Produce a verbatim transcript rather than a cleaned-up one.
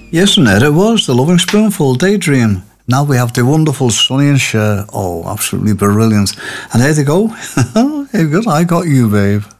Yes, and there it was, the Loving Spoonful, Daydream. Now we have the wonderful Sonny and Cher. Oh, absolutely brilliant. And there they go. Hey, good, I got you, babe.